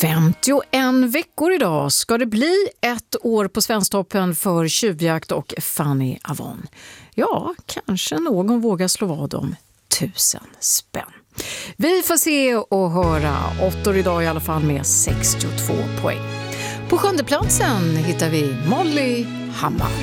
51 veckor idag ska det bli ett år på Svensktoppen för tjuvjakt och Fanny Avon. Ja, kanske någon vågar slå vad om 1000 spänn. Vi får se och höra. 8 år idag i alla fall med 62 poäng. På 7:e platsen hittar vi Molly Hammar.